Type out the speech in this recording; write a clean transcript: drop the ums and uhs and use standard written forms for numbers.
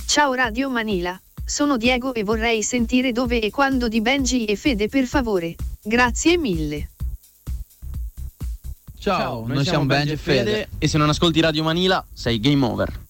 Ciao Radio Manila, sono Diego e vorrei sentire Dove e Quando di Benji e Fede per favore. Grazie mille. Ciao, noi siamo Benji e Fede e se non ascolti Radio Manila sei game over.